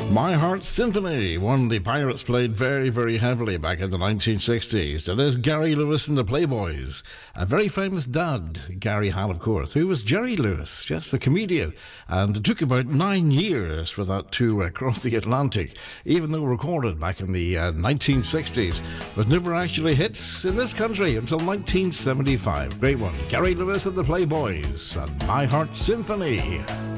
My Heart Symphony, one the Pirates played very, very heavily back in the 1960s. It is Gary Lewis and the Playboys. A very famous dad, Gary had, of course, who was Jerry Lewis, yes, the comedian. And it took about 9 years for that to cross the Atlantic, even though recorded back in the 1960s. But never actually hits in this country until 1975. Great one. Gary Lewis and the Playboys and My Heart Symphony.